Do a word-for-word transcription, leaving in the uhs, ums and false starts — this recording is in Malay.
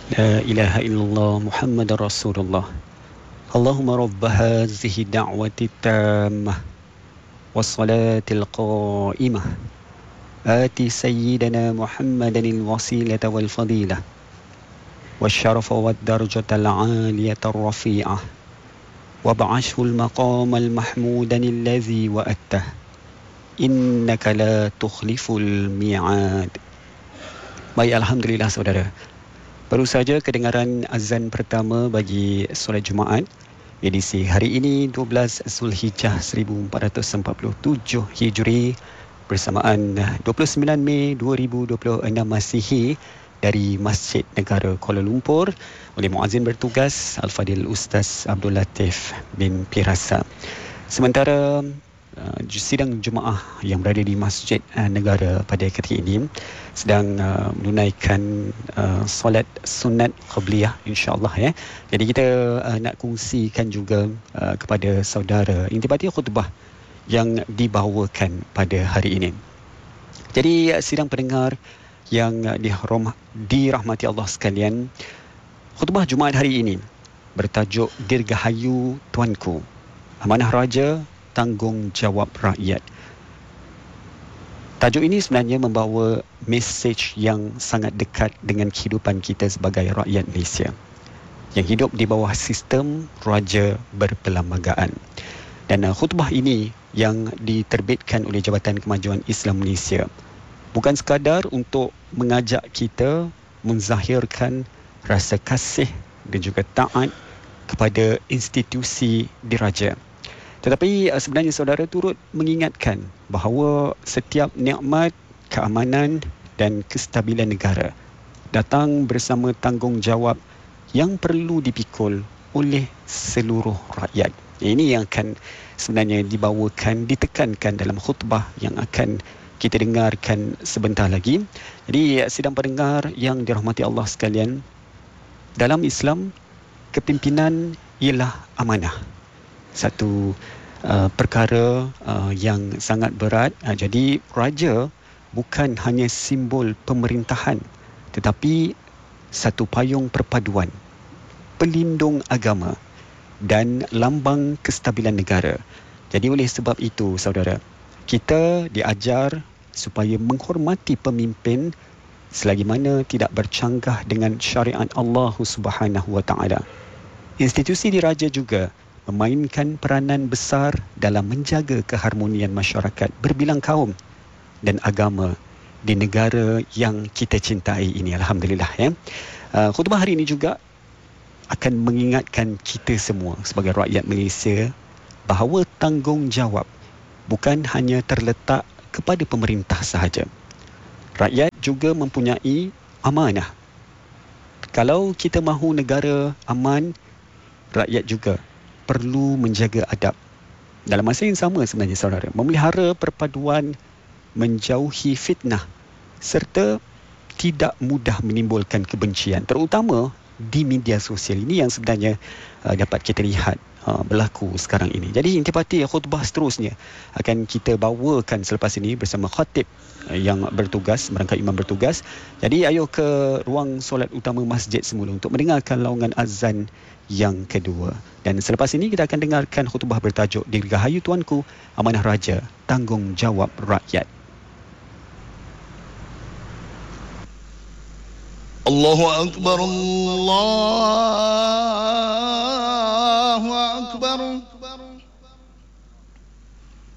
لا إله إلا الله محمد رسول الله. اللهم رب هذه الدعوة التامة والصلاة القائمة آت سيدنا محمدا الوسيلة والفضيلة والشرف والدرجة العالية الرفيعة وابعثه المقام المحمود الذي وأته إنك لا تخلف الميعاد. Baik, Alhamdulillah saudara. Baru saja kedengaran azan pertama bagi solat Jumaat edisi hari ini dua belas Zulhijjah seribu empat ratus empat puluh tujuh Hijri bersamaan dua puluh sembilan Mei dua ribu dua puluh enam Masihi dari Masjid Negara Kuala Lumpur oleh muazzin bertugas Al-Fadil Ustaz Abdul Latif bin Pirasa. Sementara uh, sidang Jumaah yang berada di Masjid uh, Negara pada ketika ini sedang uh, menunaikan uh, solat sunat qabliyah, insya-Allah ya. Jadi kita uh, nak kongsikan juga uh, kepada saudara intipati khutbah yang dibawakan pada hari ini. Jadi uh, sidang pendengar yang uh, dirahmati, dirahmati Allah sekalian, khutbah Jumaat hari ini bertajuk Dirgahayu Tuanku, Amanah Raja, Tanggungjawab Rakyat. Tajuk ini sebenarnya membawa mesej yang sangat dekat dengan kehidupan kita sebagai rakyat Malaysia yang hidup di bawah sistem raja berperlembagaan. Dan uh, khutbah ini yang diterbitkan oleh Jabatan Kemajuan Islam Malaysia bukan sekadar untuk mengajak kita menzahirkan rasa kasih dan juga taat kepada institusi diraja, tetapi uh, sebenarnya saudara turut mengingatkan bahawa setiap nikmat, keamanan dan kestabilan negara datang bersama tanggungjawab yang perlu dipikul oleh seluruh rakyat. Ini yang akan sebenarnya dibawakan, ditekankan dalam khutbah yang akan kita dengarkan sebentar lagi. Jadi sidang pendengar yang dirahmati Allah sekalian, dalam Islam kepimpinan ialah amanah, satu uh, perkara uh, yang sangat berat. Uh, jadi raja bukan hanya simbol pemerintahan, tetapi satu payung perpaduan, pelindung agama dan lambang kestabilan negara. Jadi oleh sebab itu saudara, kita diajar supaya menghormati pemimpin selagi mana tidak bercanggah dengan syariat Allah Subhanahu wa taala. Institusi diraja juga memainkan peranan besar dalam menjaga keharmonian masyarakat berbilang kaum dan agama di negara yang kita cintai ini, alhamdulillah ya. Uh, khutbah hari ini juga akan mengingatkan kita semua sebagai rakyat Malaysia bahawa tanggungjawab bukan hanya terletak kepada pemerintah sahaja. Rakyat juga mempunyai amanah. Kalau kita mahu negara aman, rakyat juga perlu menjaga adab. Dalam masa yang sama sebenarnya saudara, memelihara perpaduan, menjauhi fitnah serta tidak mudah menimbulkan kebencian, terutama di media sosial. Ini yang sebenarnya uh, dapat kita lihat uh, berlaku sekarang ini. Jadi intipati khutbah seterusnya akan kita bawakan selepas ini bersama khatib uh, yang bertugas, merangkap imam bertugas. Jadi ayo ke ruang solat utama masjid semula untuk mendengarkan laungan azan yang kedua. Dan selepas ini kita akan dengarkan khutbah bertajuk Dirgahayu Tuanku, Amanah Raja, Tanggungjawab Rakyat. Allahu Akbar, Allahu Akbar.